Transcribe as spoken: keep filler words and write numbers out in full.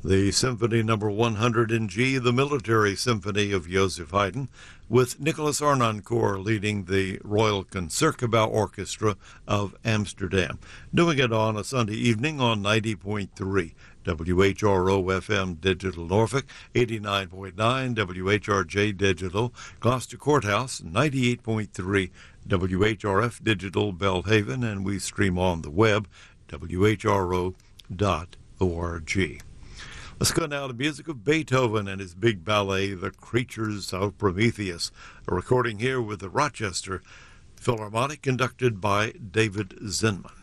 The Symphony Number one hundred in G, the Military Symphony of Joseph Haydn, with Nicholas Harnoncourt leading the Royal Concertgebouw Orchestra of Amsterdam, doing it on a Sunday evening on ninety point three W H R O F M Digital Norfolk, eighty-nine point nine W H R J Digital, Gloucester Courthouse, ninety-eight point three W H R F Digital Belhaven, and we stream on the web, W H R O dot org. Let's go now to music of Beethoven and his big ballet, The Creatures of Prometheus, a recording here with the Rochester Philharmonic conducted by David Zinman.